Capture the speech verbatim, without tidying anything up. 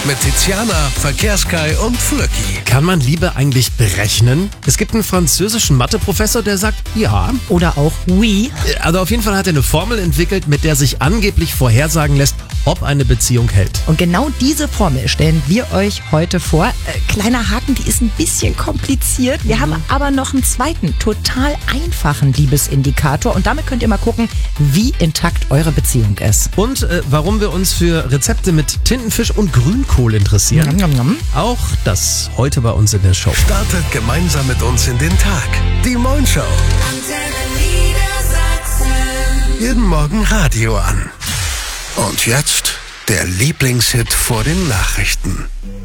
Mit Tiziana, Verkehrskai und Furki. Kann man Liebe eigentlich berechnen? Es gibt einen französischen Matheprofessor, der sagt, ja. Oder auch oui. Also auf jeden Fall hat er eine Formel entwickelt, mit der sich angeblich vorhersagen lässt, ob eine Beziehung hält. Und genau diese Formel stellen wir euch heute vor. Äh, kleiner Haken, die ist ein bisschen kompliziert. Wir mhm. haben aber noch einen zweiten, total einfachen Liebesindikator. Und damit könnt ihr mal gucken, wie intakt eure Beziehung ist. Und äh, warum wir uns für Rezepte mit Tintenfisch und Grünkohl interessieren. Nom, nom, nom. Auch das heute bei uns in der Show. Startet gemeinsam mit uns in den Tag. Die Moin Show. Jeden Morgen Radio an. Und jetzt der Lieblingshit vor den Nachrichten.